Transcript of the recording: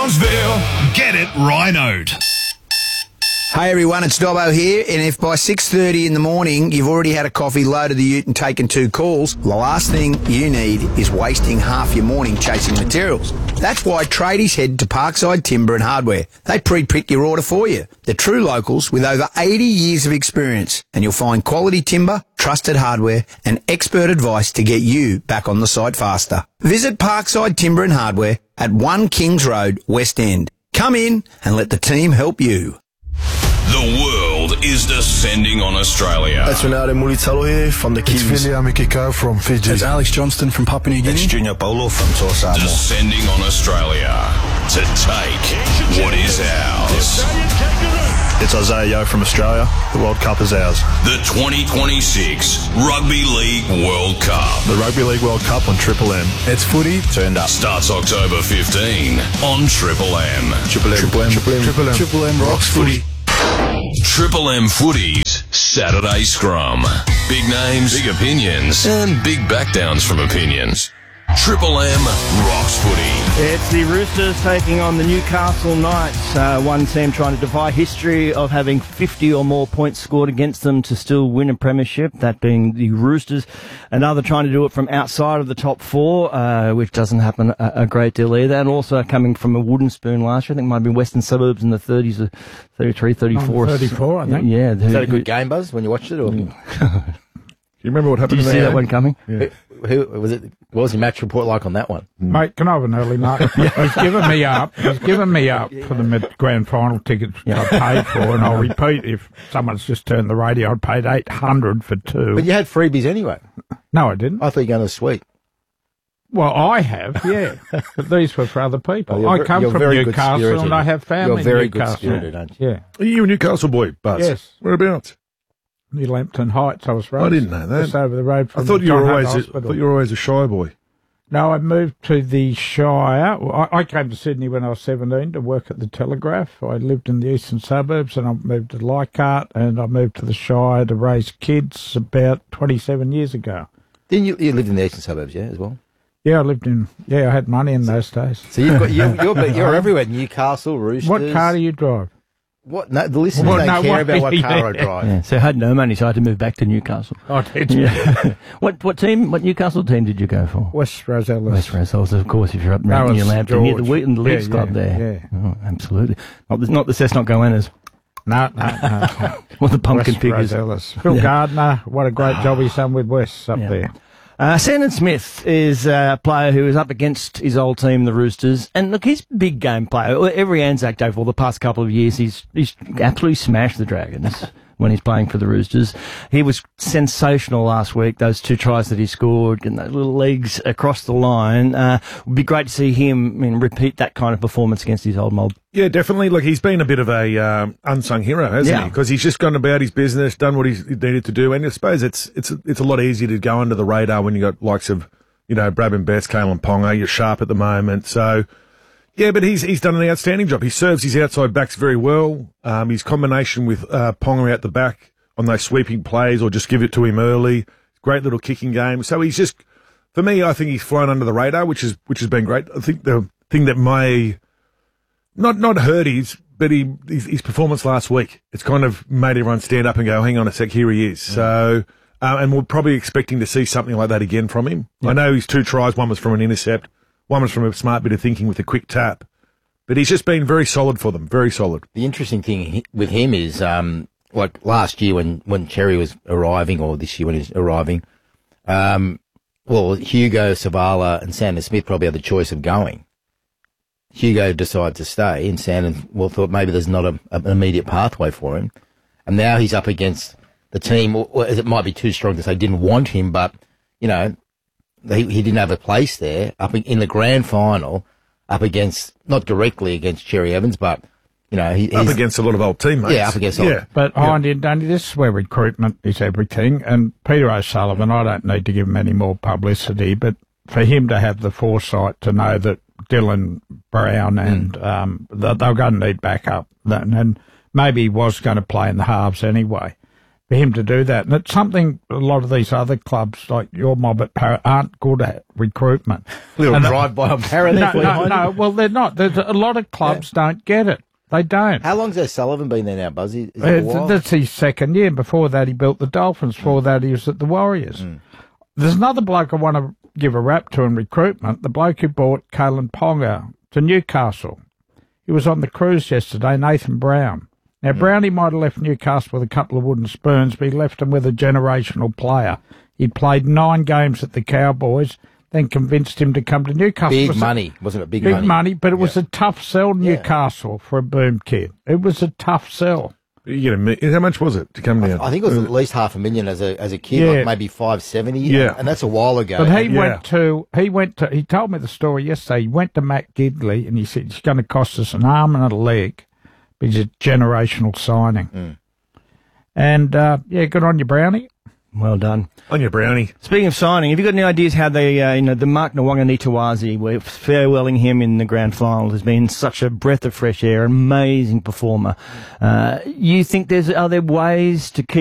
Get it rhinoed. Hey everyone, it's Dobbo here, and if by 6:30 in the morning you've already had a coffee, loaded the ute and taken 2 calls, the last thing you need is wasting half your morning chasing materials. That's why tradies head to Parkside Timber and Hardware. They pre-pick your order for you. They're true locals with over 80 years of experience, and you'll find quality timber, trusted hardware and expert advice to get you back on the site faster. Visit Parkside Timber and Hardware at 1 Kings Road, West End. Come in and let the team help you. The world is descending on Australia. It's Ronaldo Mulitalo here from the Kiwis. It's William Mikiko from Fiji. It's Alex Johnston from Papua New Guinea. It's Junior Paulo from Toa Samoa. Descending on Australia to take what is ours. It's Isaiah Yeo from Australia. The World Cup is ours. The 2026 Rugby League World Cup. The Rugby League World Cup on Triple M. It's footy turned up. Starts October 15 on Triple M. Triple M. Triple M. Triple M. Triple M rocks footy. Triple M Footy's Saturday Scrum. Big names, big opinions, and big backdowns from opinions. Triple M rocks footy. It's the Roosters taking on the Newcastle Knights. One team trying to defy history of having 50 or more points scored against them to still win a premiership, that being the Roosters. Another trying to do it from outside of the top 4, which doesn't happen a great deal either. And also coming from a wooden spoon last year. I think it might have been Western Suburbs in the 30s, 33, 34. 34, I think. Yeah. Is that a good game, Buzz, when you watched it? Or? You remember what happened Did you to see that one coming? Yeah. Who was it? What was your match report like on that one? Mate, can I have an early night? He's given me up. He's given me up for the grand final tickets I paid for, and I'll repeat, if someone's just turned the radio, I paid $800 for 2. But you had freebies anyway. No, I didn't. I thought you were going to the suite. Well, I have, yeah. But these were for other people. Oh, I come from Newcastle spirited. and I have family You're very in Newcastle. good spirited, aren't you? Yeah. Are you a Newcastle boy, Buzz? Yes. Whereabouts? New Lambton Heights, I was raised. I didn't know that. Just over the road from I thought you were John Hunt always. I Hospital. thought you were always a shy boy. No, I moved to the Shire. I came to Sydney when I was 17 to work at the Telegraph. I lived in the eastern suburbs, and I moved to Leichhardt, and I moved to the Shire to raise kids about 27 years ago. Didn't you lived in the eastern suburbs, yeah, as well? Yeah, I had money in those days. So you've got, you're everywhere. Newcastle, Roosters. What car do you drive? What? No, the listeners don't care about what car I drive. Yeah, so I had no money, so I had to move back to Newcastle. Oh, did you? Yeah. What Newcastle team did you go for? West Rosellas. West Rosellas, of course, if you're up around New Lambton, near the Wheaton Leagues Club there. Yeah. Oh, absolutely. Not the Cessnock Goannas. No. Or the Pumpkin West Pickers. Rosellas. Phil Gardner, what a great job he's done with West up there. Sandon Smith is a player who is up against his old team, the Roosters. And look, he's a big game player. Every Anzac Day for the past couple of years, he's absolutely smashed the Dragons when he's playing for the Roosters. He was sensational last week, those 2 tries that he scored, getting those little legs across the line. Would be great to see him repeat that kind of performance against his old mob. Yeah, definitely. Look, he's been a bit of a unsung hero, hasn't he? Because he's just gone about his business, done what he needed to do, and I suppose it's a lot easier to go under the radar when you got likes of Bradman Betts, Kalen Ponga. You're sharp at the moment, so yeah. But he's done an outstanding job. He serves his outside backs very well. His combination with Ponga out the back on those sweeping plays, or just give it to him early. Great little kicking game. So he's just, for me, I think he's flown under the radar, which has been great. I think the thing that may not hurt his performance last week. It's kind of made everyone stand up and go, hang on a sec, here he is. So, and we're probably expecting to see something like that again from him. Yeah. I know his 2 tries, one was from an intercept, one was from a smart bit of thinking with a quick tap. But he's just been very solid for them, very solid. The interesting thing with him is, like last year when Cherry was arriving, or this year when he's arriving, Hugo, Savala and Sandon Smith probably had the choice of going. Hugo decided to stay, and Sandon thought maybe there's not an immediate pathway for him. And now he's up against the team, or it might be too strong to say didn't want him, but, he didn't have a place there, up in the grand final, up against, not directly against Cherry Evans, but, he's up against a lot of old teammates. Yeah, up against But Danny, this is where recruitment is everything, and Peter O'Sullivan, I don't need to give him any more publicity, but for him to have the foresight to know that Dylan Brown and they were going to need backup, and maybe he was going to play in the halves anyway. for him to do that. And it's something a lot of these other clubs, like your mob at Parra, aren't good at recruitment. Little drive-by on Parra there for you, mate. No, well, they're not. There's a lot of clubs don't get it. They don't. How long's O'Sullivan been there now, Buzzy? Is it a while? That's his second year. Before that, he built the Dolphins. Before that, he was at the Warriors. There's another bloke I want to give a rap to in recruitment, the bloke who bought Kalen Ponga to Newcastle. He was on the cruise yesterday, Nathan Brown. Now, Brownie might have left Newcastle with a couple of wooden spoons, but he left him with a generational player. He'd played 9 games at the Cowboys, then convinced him to come to Newcastle. Big money, wasn't it? Big money, but it was a tough sell, Newcastle, for a boom kid. It was a tough sell. You know, how much was it to come down? I think it was at least $500,000 as a kid, like maybe $570,000. And that's a while ago. But he told me the story yesterday. He went to Matt Gidley and he said, it's going to cost us an arm and a leg, but it's a generational signing. And, good on you, Brownie. Well done. On your Brownie. Speaking of signing, have you got any ideas how they, the Mark Nwanganitawazi, we're farewelling him in the grand final, has been such a breath of fresh air, amazing performer. You think are there ways to keep